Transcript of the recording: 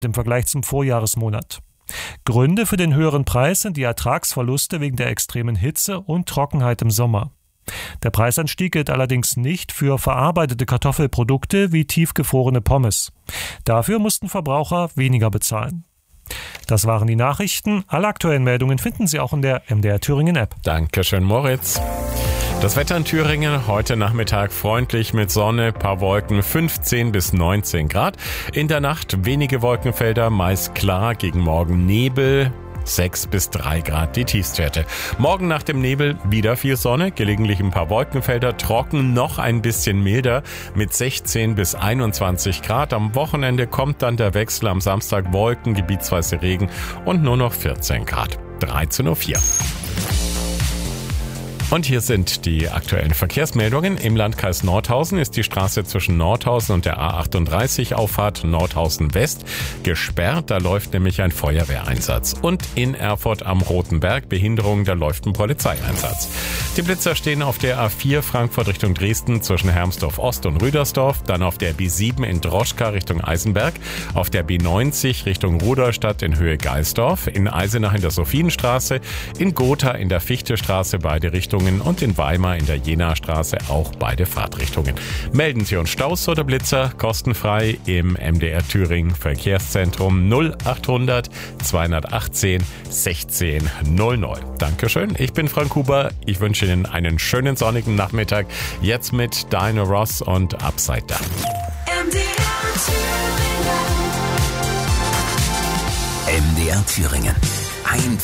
im Vergleich zum Vorjahresmonat. Gründe für den höheren Preis sind die Ertragsverluste wegen der extremen Hitze und Trockenheit im Sommer. Der Preisanstieg gilt allerdings nicht für verarbeitete Kartoffelprodukte wie tiefgefrorene Pommes. Dafür mussten Verbraucher weniger bezahlen. Das waren die Nachrichten. Alle aktuellen Meldungen finden Sie auch in der MDR Thüringen App. Dankeschön, Moritz. Das Wetter in Thüringen heute Nachmittag freundlich mit Sonne, paar Wolken, 15 bis 19 Grad. In der Nacht wenige Wolkenfelder, meist klar, gegen Morgen Nebel. 6 bis 3 Grad die Tiefstwerte. Morgen nach dem Nebel wieder viel Sonne, gelegentlich ein paar Wolkenfelder, trocken, noch ein bisschen milder mit 16 bis 21 Grad. Am Wochenende kommt dann der Wechsel, am Samstag Wolken, gebietsweise Regen und nur noch 14 Grad. 13:04 Uhr. Und hier sind die aktuellen Verkehrsmeldungen. Im Landkreis Nordhausen ist die Straße zwischen Nordhausen und der A38 Auffahrt Nordhausen West gesperrt. Da läuft nämlich ein Feuerwehreinsatz. Und in Erfurt am Roten Berg Behinderung, da läuft ein Polizeieinsatz. Die Blitzer stehen auf der A4 Frankfurt Richtung Dresden zwischen Hermsdorf Ost und Rüdersdorf, dann auf der B7 in Droschka Richtung Eisenberg, auf der B90 Richtung Rudolstadt in Höhe Geisdorf, in Eisenach in der Sophienstraße, in Gotha in der Fichtestraße beide Richtungen und in Weimar in der Jenastraße auch beide Fahrtrichtungen. Melden Sie uns Staus oder Blitzer kostenfrei im MDR Thüringen Verkehrszentrum 0800 218 16 00. Dankeschön, ich bin Frank Huber. Ich wünsche Ihnen einen schönen sonnigen Nachmittag. Jetzt mit Diana Ross und Upside Down. MDR Thüringen.